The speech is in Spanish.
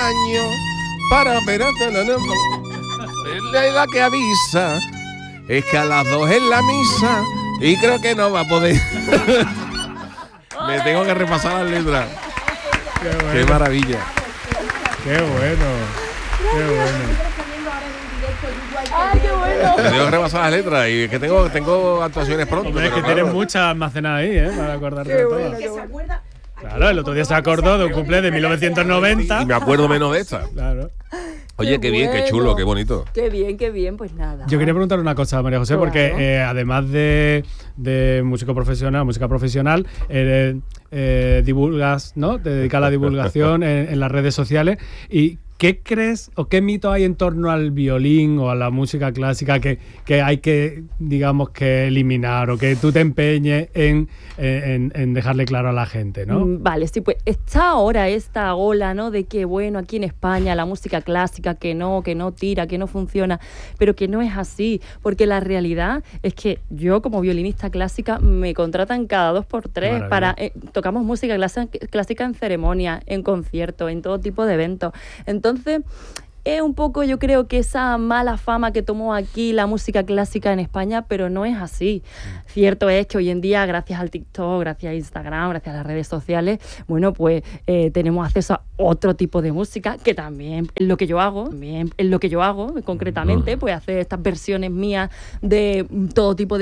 año para operarte la que avisa es que a las 2 es la misa y creo que no va a poder. Me tengo que repasar las letras. Qué bueno. Qué maravilla. Qué bueno. Qué bueno. ¡Ah, qué bueno! Me tengo que repasar las letras y es que tengo actuaciones pronto. Hombre, es que pero tienes claro. muchas almacenadas ahí, para acordarte de Qué todas. bueno, qué bueno. Claro, el otro día se acordó de un cumple de 1990. Y me acuerdo menos de esta. Claro. Oye, qué bien, qué bueno. chulo, qué bonito. Qué bien, pues nada. Yo quería preguntar una cosa, María José, Claro. porque además de música profesional, eres, divulgas, ¿no? Te dedicas a la divulgación en las redes sociales. ¿Y qué crees o qué mito hay en torno al violín o a la música clásica que hay que, digamos, que eliminar o que tú te empeñes en dejarle claro a la gente, ¿no? Vale, sí, pues está ahora esta ola, ¿no? De que, bueno, aquí en España la música clásica que no tira, que no funciona, pero que no es así, porque la realidad es que yo como violinista clásica me contratan cada 2 por 3 para tocamos música clásica en ceremonia, en conciertos, en todo tipo de eventos. Entonces, es un poco, yo creo que esa mala fama que tomó aquí la música clásica en España, pero no es así. Cierto es que hoy en día, gracias al TikTok, gracias a Instagram, gracias a las redes sociales, bueno, pues tenemos acceso a otro tipo de música que también es lo que yo hago, concretamente, pues hacer estas versiones mías de todo tipo de